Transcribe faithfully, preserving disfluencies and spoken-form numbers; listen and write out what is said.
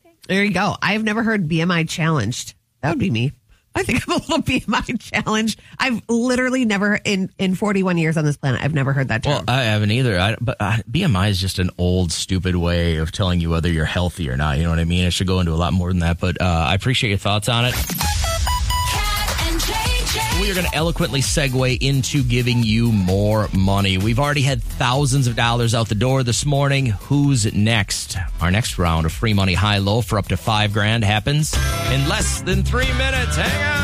There you go. I've never heard B M I challenged. That would be me. I think I'm a little B M I challenged. I've literally never, in, in forty-one years on this planet, I've never heard that term. Well, I haven't either. I, but uh, B M I is just an old, stupid way of telling you whether you're healthy or not. You know what I mean? It should go into a lot more than that. But uh, I appreciate your thoughts on it. We are going to eloquently segue into giving you more money. We've already had thousands of dollars out the door this morning. Who's next? Our next round of free money high-low for up to five grand happens in less than three minutes. Hang on.